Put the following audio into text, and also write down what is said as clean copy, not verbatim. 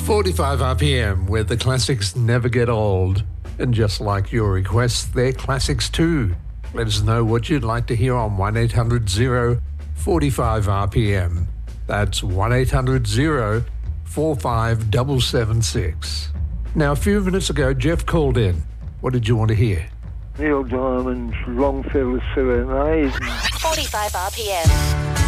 45 RPM, where the classics never get old. And just like your requests, they're classics too. Let us know what you'd like to hear on 1-800-045 RPM. That's 1-800-045-776. Now, a few minutes ago, Jeff called in. What did you want to hear? Neil Diamond's Longfellow Serenade. 45 RPM.